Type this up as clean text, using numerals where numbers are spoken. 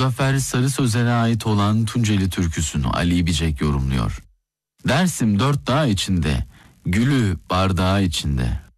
Muzaffer Sarı Sözen'e ait olan Tunceli türküsünü Ali İbicek yorumluyor. Dersim dört dağ içinde, gülü bardağı içinde.